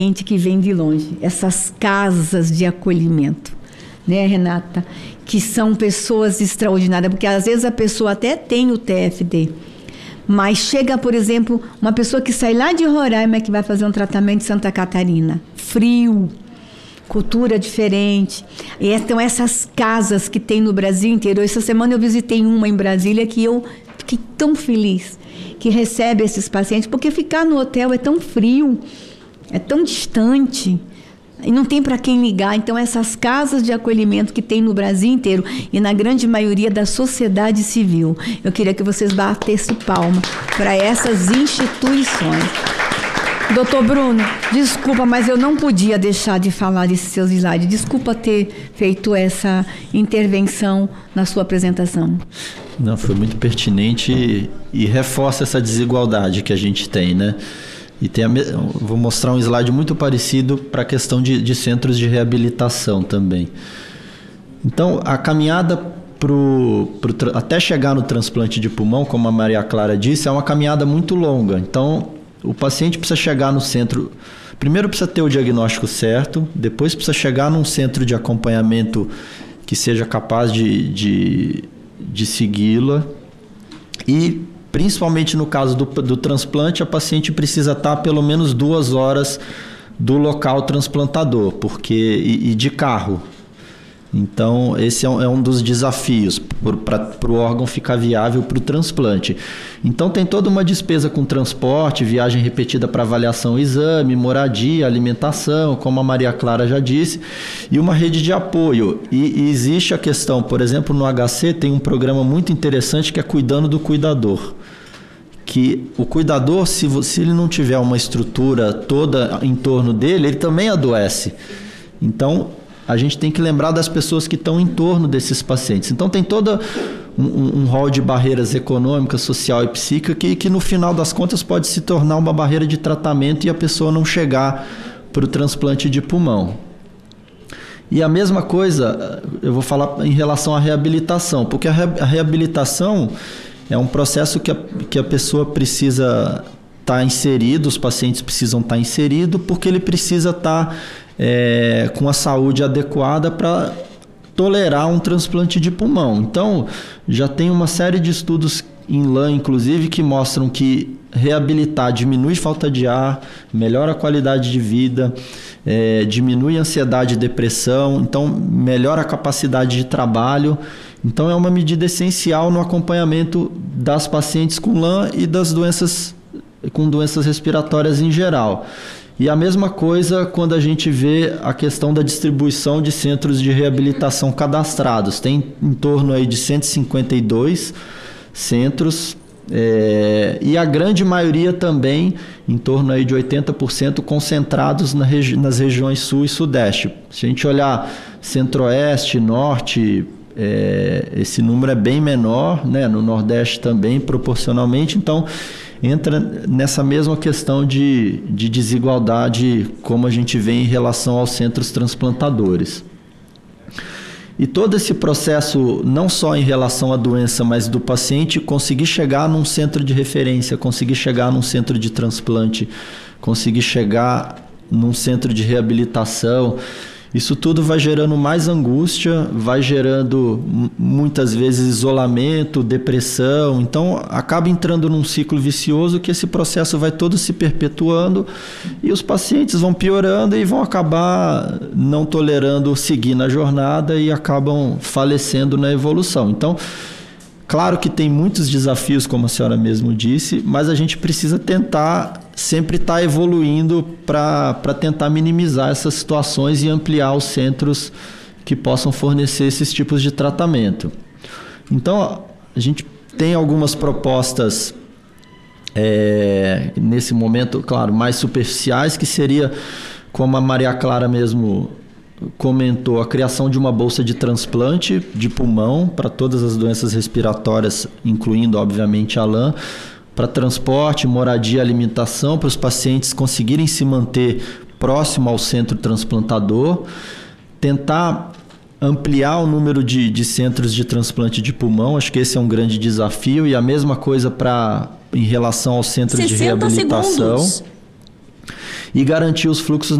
gente que vem de longe, essas casas de acolhimento, né, Renata? Que são pessoas extraordinárias, porque às vezes a pessoa até tem o TFD, mas chega, por exemplo, uma pessoa que sai lá de Roraima que vai fazer um tratamento em Santa Catarina, frio, cultura diferente. E então essas casas que tem no Brasil inteiro. Essa semana eu visitei uma em Brasília que eu fiquei tão feliz, que recebe esses pacientes, porque ficar no hotel é tão frio, é tão distante, e não tem para quem ligar. Então essas casas de acolhimento que tem no Brasil inteiro e na grande maioria da sociedade civil, eu queria que vocês batessem palma para essas instituições. Doutor Bruno, desculpa, mas eu não podia deixar de falar desse seu slide. Desculpa ter feito essa intervenção na sua apresentação. Não, foi muito pertinente e reforça essa desigualdade que a gente tem, né? E vou mostrar um slide muito parecido para a questão de centros de reabilitação também. Então, a caminhada até chegar no transplante de pulmão, como a Maria Clara disse, é uma caminhada muito longa. Então, o paciente precisa chegar no centro... Primeiro precisa ter o diagnóstico certo, depois precisa chegar num centro de acompanhamento que seja capaz de segui-la. E, principalmente no caso do transplante, a paciente precisa estar pelo menos 2 horas do local transplantador, e de carro. Então, esse é um dos desafios para o órgão ficar viável para o transplante. Então, tem toda uma despesa com transporte, viagem repetida para avaliação, exame, moradia, alimentação, como a Maria Clara já disse, e uma rede de apoio. E existe a questão, por exemplo, no HC tem um programa muito interessante que é Cuidando do Cuidador. Que o cuidador, se ele não tiver uma estrutura toda em torno dele, ele também adoece. Então, a gente tem que lembrar das pessoas que estão em torno desses pacientes. Então, tem todo um rol de barreiras econômicas, social e psíquica que no final das contas pode se tornar uma barreira de tratamento e a pessoa não chegar para o transplante de pulmão. E a mesma coisa eu vou falar em relação à reabilitação, porque a reabilitação é um processo que a pessoa precisa estar inserido, os pacientes precisam estar inseridos, porque ele precisa estar com a saúde adequada para tolerar um transplante de pulmão. Então, já tem uma série de estudos em lã, inclusive, que mostram que reabilitar diminui falta de ar, melhora a qualidade de vida, diminui ansiedade e depressão, então melhora a capacidade de trabalho. Então, é uma medida essencial no acompanhamento das pacientes com lã e com doenças respiratórias em geral. E a mesma coisa quando a gente vê a questão da distribuição de centros de reabilitação cadastrados. Tem em torno aí de 152 centros, e a grande maioria também, em torno aí de 80%, concentrados nas regiões sul e sudeste. Se a gente olhar centro-oeste, norte, esse número é bem menor, né? No nordeste também, proporcionalmente. Então, entra nessa mesma questão de desigualdade como a gente vê em relação aos centros transplantadores. E todo esse processo, não só em relação à doença, mas do paciente, conseguir chegar num centro de referência, conseguir chegar num centro de transplante, conseguir chegar num centro de reabilitação, isso tudo vai gerando mais angústia, vai gerando muitas vezes isolamento, depressão. Então acaba entrando num ciclo vicioso que esse processo vai todo se perpetuando e os pacientes vão piorando e vão acabar não tolerando seguir na jornada e acabam falecendo na evolução. Então, claro que tem muitos desafios, como a senhora mesmo disse, mas a gente precisa tentar sempre estar evoluindo para tentar minimizar essas situações e ampliar os centros que possam fornecer esses tipos de tratamento. Então, a gente tem algumas propostas nesse momento, claro, mais superficiais, que seria, como a Maria Clara mesmo comentou, a criação de uma bolsa de transplante de pulmão para todas as doenças respiratórias, incluindo, obviamente, a LAM, para transporte, moradia, alimentação, para os pacientes conseguirem se manter próximo ao centro transplantador, tentar ampliar o número de centros de transplante de pulmão, acho que esse é um grande desafio, e a mesma coisa em relação aos centros de reabilitação. Segundos. e garantir os fluxos